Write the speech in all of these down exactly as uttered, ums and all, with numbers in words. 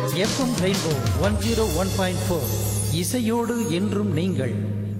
FM rainbow one zero one point four இசையோடு என்றும் நீங்கள்.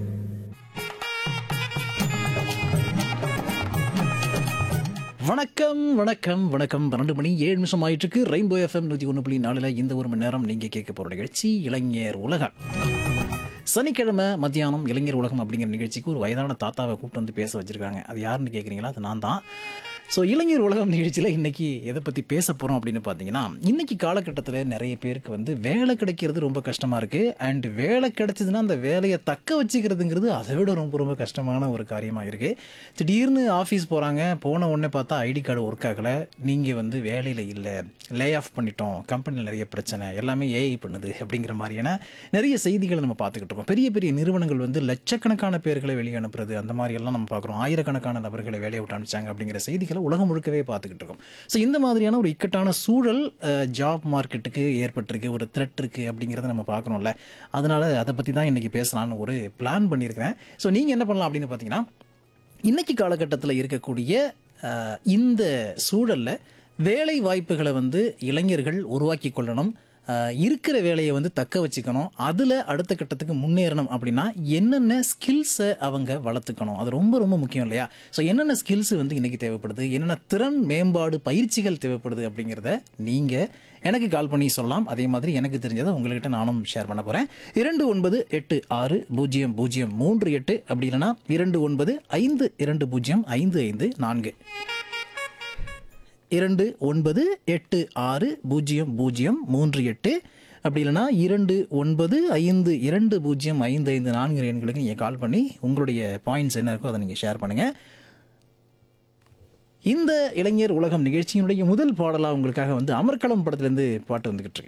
வணக்கம் வணக்கம் வணக்கம். பன்னெண்டு மணி ஏழு நிமிஷம் ஆயிட்டு இருக்கு. ரெயின்போ எஃப்எம் நூற்றி ஒன்று புள்ளி நாலுல இந்த ஒரு மணி நேரம் நீங்கள் கேட்க போகிற நிகழ்ச்சி இளைஞர் உலகம். சனிக்கிழமை மத்தியானம் இளைஞர் உலகம் அப்படிங்கிற நிகழ்ச்சிக்கு ஒரு வயதான தாத்தாவை கூப்பிட்டு வந்து பேச வச்சுருக்காங்க. அது யாருன்னு கேட்குறீங்களா? அது நான் தான். ஸோ இளைஞர் உலகம் நிகழ்ச்சியில் இன்றைக்கி எதை பற்றி பேச போகிறோம் அப்படின்னு பார்த்தீங்கன்னா, இன்றைக்கி காலகட்டத்தில் நிறைய பேருக்கு வந்து வேலை கிடைக்கிறது ரொம்ப கஷ்டமாக இருக்குது. அண்ட் வேலை கிடைச்சதுன்னா அந்த வேலையை தக்க வச்சுக்கிறதுங்கிறது அதை விட ரொம்ப ரொம்ப கஷ்டமான ஒரு காரியமாக இருக்குது. திடீர்னு ஆஃபீஸ் போகிறாங்க, போன உடனே பார்த்தா ஐடி கார்டு ஒர்க் ஆகலை, நீங்கள் வந்து வேலையில் இல்லை, லே ஆஃப் பண்ணிட்டோம், கம்பெனியில் நிறைய பிரச்சனை, எல்லாமே ஏஐ பண்ணுது அப்படிங்கிற மாதிரியான நிறைய செய்திகளை நம்ம பார்த்துக்கிட்டு இருக்கோம். பெரிய பெரிய நிறுவனங்கள் வந்து லட்சக்கணக்கான பேர்களை வெளியே அனுப்புறது, அந்த மாதிரியெல்லாம் நம்ம பார்க்குறோம். ஆயிரக்கணக்கான நபர்களை வேலையை விட்டு அனுப்பிச்சாங்க அப்படிங்கிற செய்திகளை உலகம் முழுக்கவே பார்த்துக்கிட்டு இருக்கோம். ஸோ இந்த மாதிரியான ஒரு இக்கட்டான சூழல் ஜாப் மார்க்கெட்டுக்கு ஏற்பட்டிருக்கு, ஒரு த்ரெட் இருக்குது அப்படிங்கிறத நம்ம பார்க்கணும்ல. அதனால் அதை பற்றி தான் இன்றைக்கி பேசலான்னு ஒரு பிளான் பண்ணியிருக்கிறேன். ஸோ நீங்கள் என்ன பண்ணலாம் அப்படின்னு பார்த்தீங்கன்னா, இன்றைக்கி காலகட்டத்தில் இருக்கக்கூடிய இந்த சூழலில் வேலை வாய்ப்புகளை வந்து இளைஞர்கள் உருவாக்கி கொள்ளணும், இருக்கிற வேலையை வந்து தக்க வச்சுக்கணும், அதில் அடுத்த கட்டத்துக்கு முன்னேறணும் அப்படின்னா என்னென்ன ஸ்கில்ஸை அவங்க வளர்த்துக்கணும், அது ரொம்ப ரொம்ப முக்கியம் இல்லையா? ஸோ என்னென்ன ஸ்கில்ஸ் வந்து இன்றைக்கி தேவைப்படுது, என்னென்ன திறன் மேம்பாடு பயிற்சிகள் தேவைப்படுது அப்படிங்கிறத நீங்கள் எனக்கு கால் பண்ணி சொல்லலாம். அதே மாதிரி எனக்கு தெரிஞ்சதை உங்கள்கிட்ட நானும் ஷேர் பண்ண போகிறேன். இரண்டு ஒன்பது எட்டு ஆறு பூஜ்ஜியம் பூஜ்ஜியம் மூன்று எட்டு அப்படி இல்லைனா இரண்டு ஒன்பது ஐந்து இரண்டு பூஜ்ஜியம் ஐந்து ஐந்து நான்கு இரண்டு ஒன்பது எட்டு ஆறு பூஜ்ஜியம் பூஜ்ஜியம் மூன்று எட்டு அப்படி இல்லைனா இரண்டு ஒன்பது ஐந்து இரண்டு பூஜ்ஜியம் ஐந்து ஐந்து நான்கு எண்களுக்கு நீங்கள் கால் பண்ணி உங்களுடைய பாயிண்ட்ஸ் என்ன இருக்கோ அதை நீங்கள் ஷேர் பண்ணுங்கள். இந்த இளைஞர் உலகம் நிகழ்ச்சியினுடைய முதல் பாடலாக உங்களுக்காக வந்து அமர்க்களம் படத்துலேருந்து பாட்டு வந்துக்கிட்டு இருக்கு.